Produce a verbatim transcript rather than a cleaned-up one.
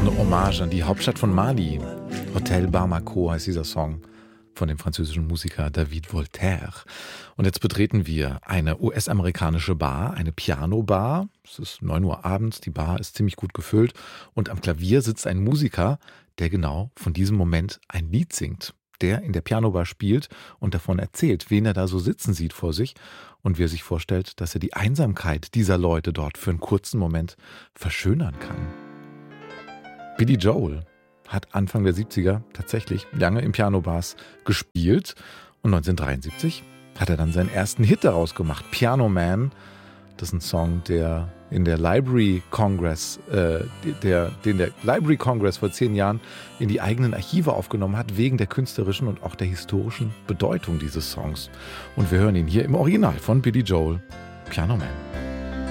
eine Hommage an die Hauptstadt von Mali. Hotel Bamako heißt dieser Song von dem französischen Musiker David Voltaire. Und jetzt betreten wir eine U S-amerikanische Bar, eine Piano-Bar. Es ist neun Uhr abends, die Bar ist ziemlich gut gefüllt und am Klavier sitzt ein Musiker, der genau von diesem Moment ein Lied singt, der in der Pianobar spielt und davon erzählt, wen er da so sitzen sieht vor sich und wie er sich vorstellt, dass er die Einsamkeit dieser Leute dort für einen kurzen Moment verschönern kann. Billy Joel hat Anfang der siebziger tatsächlich lange in Pianobars gespielt und neunzehnhundertdreiundsiebzig hat er dann seinen ersten Hit daraus gemacht, Piano Man. Das ist ein Song, der in der Library Congress, äh, der, den der Library Congress vor zehn Jahren in die eigenen Archive aufgenommen hat, wegen der künstlerischen und auch der historischen Bedeutung dieses Songs. Und wir hören ihn hier im Original von Billy Joel, Piano Man.